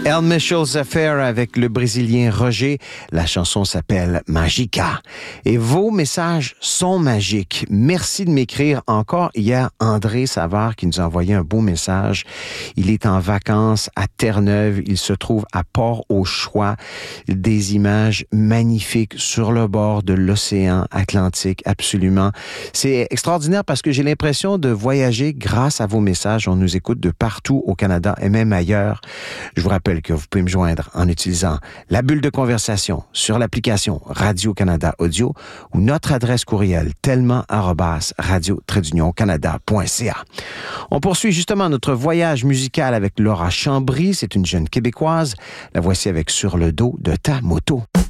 El Mitchell's Affair avec le Brésilien Roger. La chanson s'appelle Magica. Et vos messages sont magiques. Merci de m'écrire. Encore hier, André Savard qui nous a envoyé un beau message. Il est en vacances à Terre-Neuve. Il se trouve à Port-au-Choix. Des images magnifiques sur le bord de l'océan Atlantique. Absolument. C'est extraordinaire parce que j'ai l'impression de voyager grâce à vos messages. On nous écoute de partout au Canada et même ailleurs. Je vous rappelle que vous pouvez me joindre en utilisant la bulle de conversation sur l'application Radio-Canada Audio ou notre adresse courriel tellement@radio-canada.ca. On poursuit justement notre voyage musical avec Laura Chambry. C'est une jeune Québécoise. La voici avec Sur le dos de ta moto.